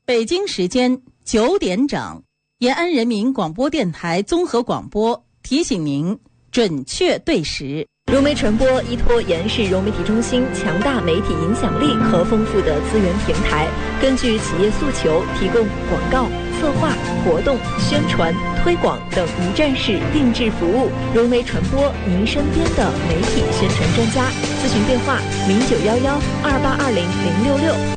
北京时间9点整，延安人民广播电台综合广播提醒您准确对时。 融媒传播依托延安市融媒体中心强大媒体影响力和丰富的资源平台，根据企业诉求提供广告、策划、活动、宣传、推广等一站式定制服务。融媒传播，您身边的媒体宣传专家。咨询电话：091128200666。